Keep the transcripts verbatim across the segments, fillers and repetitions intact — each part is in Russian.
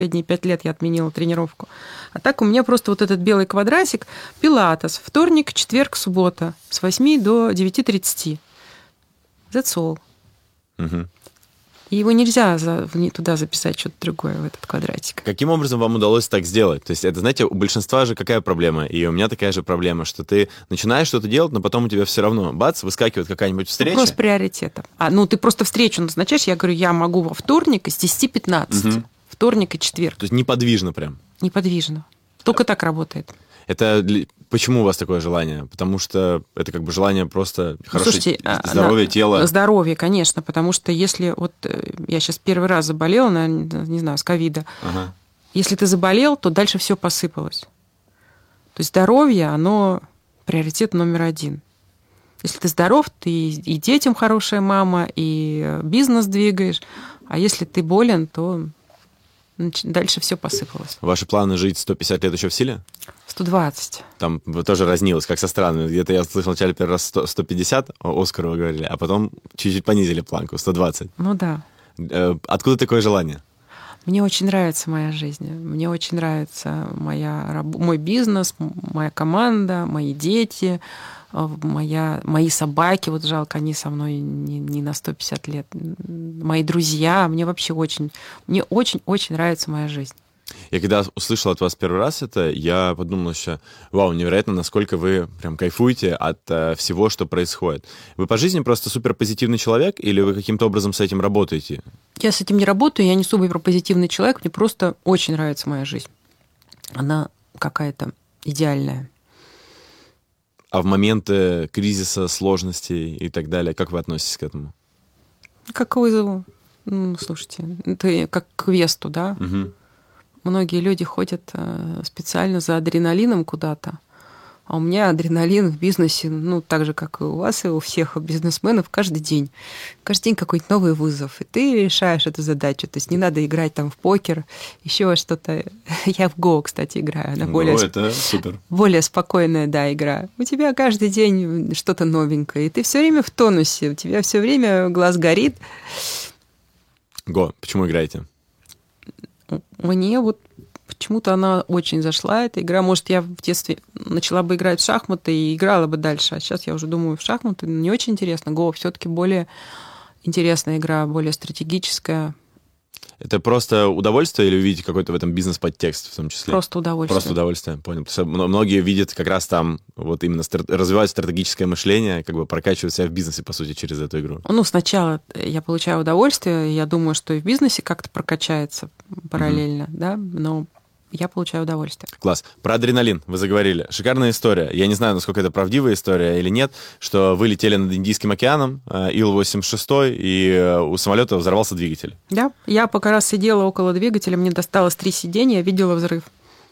Последние пять лет я отменила тренировку. А так у меня просто вот этот белый квадратик, пилатес, вторник, четверг, суббота, с восьми до девяти тридцати. That's all. Угу. И его нельзя за, туда записать что-то другое, в этот квадратик. Каким образом вам удалось так сделать? То есть это, знаете, у большинства же какая проблема? И у меня такая же проблема, что ты начинаешь что-то делать, но потом у тебя все равно, бац, выскакивает какая-нибудь встреча. Вопрос приоритета. А, ну, ты просто встречу назначаешь, я говорю, я могу во вторник с десяти пятнадцати. Угу. Вторник и четверг. То есть неподвижно прям? Неподвижно. Только так работает. Это почему у вас такое желание? Потому что это как бы желание просто хорошее здоровье тела? Здоровье, конечно, потому что если вот я сейчас первый раз заболела, наверное, не знаю, с ковида, ага. Если ты заболел, то дальше все посыпалось. То есть здоровье, оно приоритет номер один. Если ты здоров, ты и детям хорошая мама, и бизнес двигаешь, а если ты болен, то дальше все посыпалось. Ваши планы жить сто пятьдесят лет еще в силе? сто двадцать. Там тоже разнилось, как со странами. Где-то я слышал вначале первый раз сто пятьдесят, Оскарова говорили, а потом чуть-чуть понизили планку, сто двадцать. Ну да. Откуда такое желание? Мне очень нравится моя жизнь. Мне очень нравится моя, мой бизнес, моя команда, мои дети, моя, мои собаки. Вот жалко, они со мной не, не на сто пятьдесят лет. Мои друзья. Мне вообще очень, мне очень-очень нравится моя жизнь. Я когда услышал от вас первый раз это, я подумал еще, вау, невероятно, насколько вы прям кайфуете от э, всего, что происходит. Вы по жизни просто суперпозитивный человек или вы каким-то образом с этим работаете? Я с этим не работаю, я не суперпозитивный человек, мне просто очень нравится моя жизнь. Она какая-то идеальная. А в моменты кризиса, сложностей и так далее, как вы относитесь к этому? Как к вызову. Ну, слушайте, это как к квесту, да? Угу. Многие люди ходят специально за адреналином куда-то, а у меня адреналин в бизнесе, ну, так же, как и у вас, и у всех бизнесменов, каждый день. Каждый день какой-то новый вызов, и ты решаешь эту задачу. То есть не надо играть там в покер, еще что-то. Я в Го, кстати, играю. Она более, Го, это супер. Более спокойная, да, игра. У тебя каждый день что-то новенькое, и ты все время в тонусе, у тебя все время глаз горит. Го, почему играете? Мне вот почему-то она очень зашла, эта игра. Может, я в детстве начала бы играть в шахматы и играла бы дальше. А сейчас я уже думаю, в шахматы не очень интересно. Го все-таки более интересная игра, более стратегическая. Это просто удовольствие или вы видите какой-то в этом бизнес-подтекст в том числе? Просто удовольствие. Просто удовольствие, понял. Потому что многие видят как раз там вот именно развивать стратегическое мышление, как бы прокачивать себя в бизнесе, по сути, через эту игру. Ну, сначала я получаю удовольствие, я думаю, что и в бизнесе как-то прокачается параллельно, mm-hmm. да, но я получаю удовольствие. Класс. Про адреналин вы заговорили. Шикарная история. Я не знаю, насколько это правдивая история или нет, что вы летели над Индийским океаном, Ил восемьдесят шесть, и у самолета взорвался двигатель. Да. Я пока раз сидела около двигателя, мне досталось три сиденья, я видела взрыв.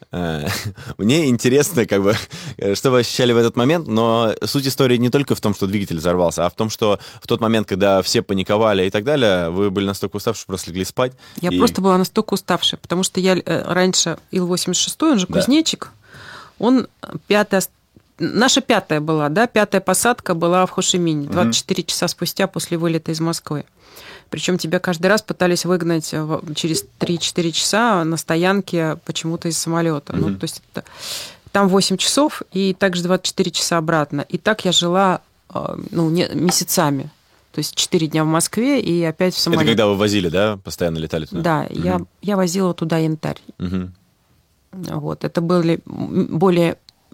Мне интересно, как бы, что вы ощущали в этот момент, но суть истории не только в том, что двигатель взорвался, а в том, что в тот момент, когда все паниковали и так далее, вы были настолько уставшие, что просто легли спать. Я и... просто была настолько уставшая, потому что я раньше Ил восемьдесят шесть, он же да. кузнечик, он пятая, наша пятая была, да, пятая посадка была в Хошимине, двадцать четыре угу. часа спустя после вылета из Москвы. Причем тебя каждый раз пытались выгнать через три-четыре часа на стоянке почему-то из самолета. Mm-hmm. Ну, то есть это, там восемь часов и также двадцать четыре часа обратно. И так я жила ну, не, месяцами. То есть четыре дня в Москве и опять в самолете. Это когда вы возили, да? Постоянно летали туда? Да, mm-hmm. я, я возила туда янтарь. Mm-hmm. Вот, это были более...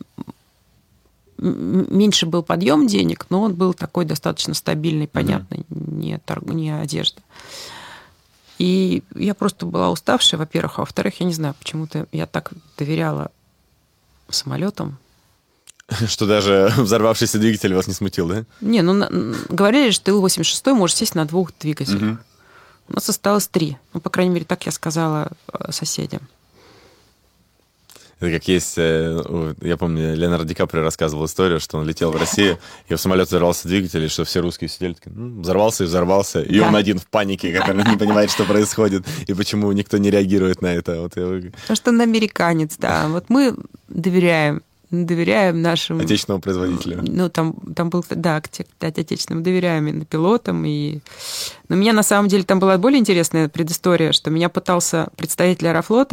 Меньше был подъем денег, но он был такой достаточно стабильный, понятный, mm-hmm. не, торг... не одежда. И я просто была уставшая, во-первых, а во-вторых, я не знаю, почему-то я так доверяла самолетам. Что даже взорвавшийся двигатель вас не смутил, да? Не, ну говорили, что Ил восемьдесят шесть может сесть на двух двигателях. Mm-hmm. У нас осталось три. Ну, по крайней мере, так я сказала соседям. Это как есть, я помню, Леонардо Ди Каприо рассказывал историю, что он летел в Россию, и в самолете взорвался двигатель, и что все русские сидели такие, ну, взорвался и взорвался, и да. он один в панике, который не понимает, что происходит, и почему никто не реагирует на это. Вот я... Потому что он американец, да. Вот мы доверяем, доверяем нашим... Отечественному производителю. Ну, там, там был, да, отечественным, доверяем и пилотам, и... Но у меня, на самом деле, там была более интересная предыстория, что меня пытался представитель Аэрофлота